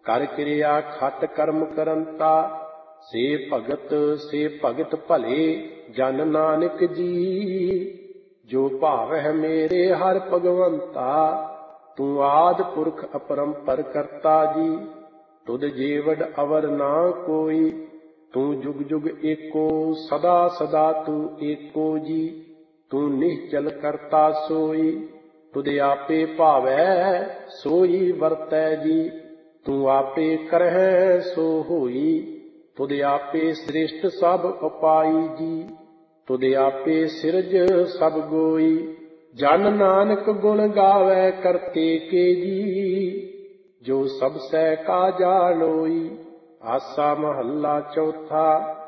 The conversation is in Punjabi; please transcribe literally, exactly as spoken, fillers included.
ਕਰ ਕਿਰਿਆ ਖਟ ਕਰਮ ਕਰੰਤਾ, ਸੇ ਭਗਤ ਸੇ ਭਗਤ ਭਲੇ ਜਨ ਨਾਨਕ ਜੀ। ਜੋ ਭਾਵਹਿ ਮੇਰੇ ਹਰਿ ਭਗਵੰਤਾ, ਤੂੰ ਆਦਿ ਪੁਰਖ ਅਪਰੰਪਰ ਕਰਤਾ ਜੀ। ਤੁਧ ਜੀਵੜ ਅਵਰ ਨਾ ਕੋਈ, ਤੂੰ ਜੁਗ ਜੁਗ ਏਕੋ ਸਦਾ ਸਦਾ ਤੂੰ ਏਕੋ ਜੀ। ਤੂੰ ਨਿਹਚਲ ਕਰਤਾ ਸੋਈ, ਤੁਧ ਆਪੇ ਭਾਵੈ ਸੋਈ ਵਰਤੈ ਜੀ। ਤੂੰ ਆਪੇ ਕਰਹਿ ਸੋ ਹੋਈ, ਤੁਧ ਆਪੇ ਸ੍ਰਿਸ਼ਟ ਸਭ ਉਪਾਈ ਜੀ। ਤੁਧ ਆਪੇ ਸਿਰਜ ਸਭ ਗੋਈ, ਜਨ ਨਾਨਕ ਗੁਣ ਗਾਵੈ ਕਰਤੇ ਕੇ ਜੀ। ਜੋ ਸਭ ਸਹਿ ਕਾ ਜਾਣੋਈ, ਆਸਾ ਮਹੱਲਾ ਚੌਥਾ।